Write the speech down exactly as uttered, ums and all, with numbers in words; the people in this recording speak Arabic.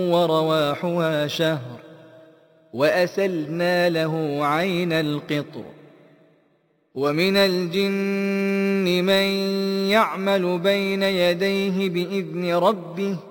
ورواحها شهر وأسلنا له عين القطر. ومن الجن من يعمل بين يديه بإذن ربه